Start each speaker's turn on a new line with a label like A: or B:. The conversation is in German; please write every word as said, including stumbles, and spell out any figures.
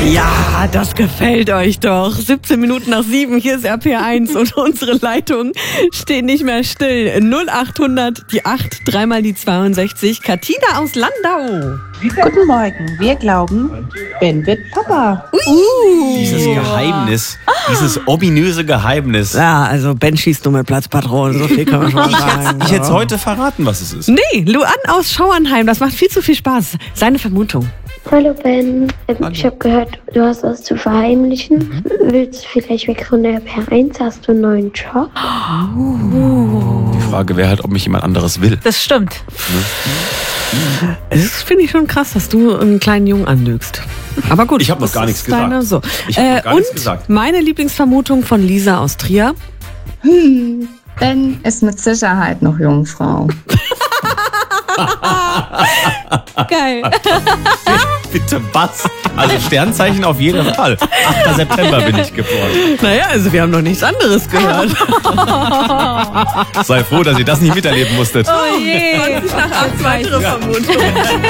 A: Ja, das gefällt euch doch. siebzehn Minuten nach sieben, hier ist R P R eins und unsere Leitungen stehen nicht mehr still. null achthundert, die acht, dreimal die zweiundsechzig. Katina aus Landau.
B: Guten Morgen, wir glauben, Ben wird Papa.
A: Uh.
C: Dieses Geheimnis, dieses ominöse Geheimnis.
A: Ja, also Ben schießt nur mit Platzpatronen, so viel kann man schon sagen.
C: Ich hätte heute verraten, was es ist.
A: Nee, Luan aus Schauernheim, das macht viel zu viel Spaß. Seine Vermutung.
D: Hallo Ben, ähm, ich habe gehört, du hast was zu verheimlichen. Mhm. Willst du vielleicht weg von der R P R eins? Hast du einen neuen Job?
A: Oh.
C: Die Frage wäre halt, ob mich jemand anderes will.
E: Das stimmt.
A: Das finde ich schon krass, dass du einen kleinen Jungen anlügst. Aber gut.
C: Ich habe noch gar nichts gesagt.
A: Deine, so.
C: Ich habe
A: äh,
C: noch gar
A: und
C: nichts gesagt.
A: Meine Lieblingsvermutung von Lisa aus Trier.
F: Hm, Ben ist mit Sicherheit noch Jungfrau.
A: Geil.
C: Bitte was? Also Sternzeichen auf jeden Fall. achter September bin ich geboren.
A: Naja, also wir haben noch nichts anderes gehört.
C: Sei froh, dass ihr das nicht miterleben musstet.
E: Oh je.
A: Und nach als weitere Vermutung.